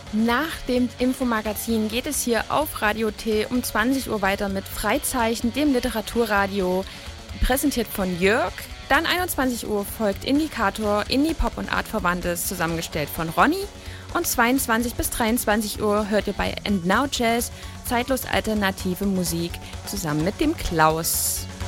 Nach dem Infomagazin geht es hier auf Radio T um 20 Uhr weiter mit Freizeichen, dem Literaturradio, präsentiert von Jörg. Dann 21 Uhr folgt Indikator, Indie, Pop und Art Verwandtes, zusammengestellt von Ronny. Und 22 bis 23 Uhr hört ihr bei And Now Jazz zeitlos alternative Musik zusammen mit dem Klaus.